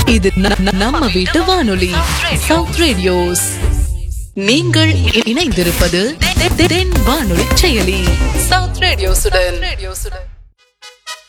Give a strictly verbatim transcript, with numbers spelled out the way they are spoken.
இது ந- ந- நம்ம வீட்டு வானொலி சவுத் ரேடியோஸ். நீங்கள் இணைந்திருப்பது தென் வானொலி செயலி சவுத் ரேடியோசுடன்.